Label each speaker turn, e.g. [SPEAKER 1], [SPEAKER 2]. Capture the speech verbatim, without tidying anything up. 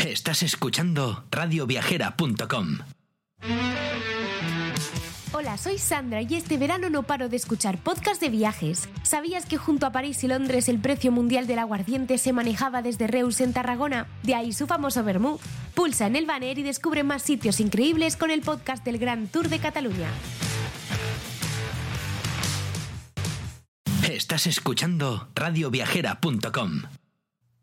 [SPEAKER 1] Estás escuchando radio viajera punto com.
[SPEAKER 2] Hola, soy Sandra y este verano no paro de escuchar podcasts de viajes. ¿Sabías que junto a París y Londres el precio mundial del aguardiente se manejaba desde Reus en Tarragona? De ahí su famoso vermú. Pulsa en el banner y descubre más sitios increíbles con el podcast del Gran Tour de Cataluña.
[SPEAKER 1] Estás escuchando radio viajera punto com.